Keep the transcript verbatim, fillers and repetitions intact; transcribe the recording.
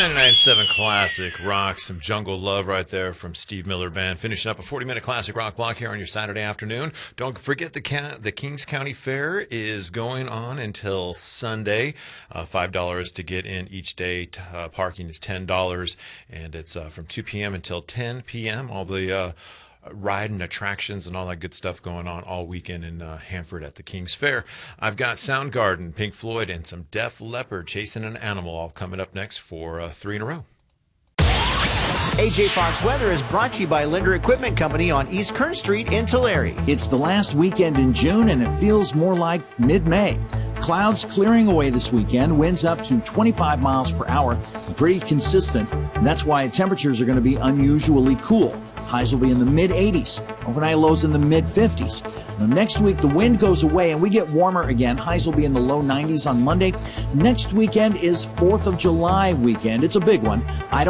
ninety-nine point seven Classic Rock, some Jungle Love right there from Steve Miller Band. Finishing up a forty-minute classic rock block here on your Saturday afternoon. Don't forget the Ca- the Kings County Fair is going on until Sunday. Uh, five dollars to get in each day. Uh, parking is ten dollars, and it's uh, from two p.m. until ten p.m. All the uh, ride and attractions and all that good stuff going on all weekend in uh, Hanford at the King's Fair. I've got Soundgarden, Pink Floyd, and some Def Leppard, Chasing an Animal, all coming up next for uh, three in a row. A J Fox Weather is brought to you by Linder Equipment Company on East Kern Street in Tulare. It's the last weekend in June, and it feels more like mid-May. Clouds clearing away this weekend, winds up to twenty-five miles per hour, pretty consistent. And that's why temperatures are going to be unusually cool. Highs will be in the mid eighties, overnight lows in the mid fifties. Now, next week, the wind goes away and we get warmer again. Highs will be in the low nineties on Monday. Next weekend is fourth of July weekend. It's a big one. I don't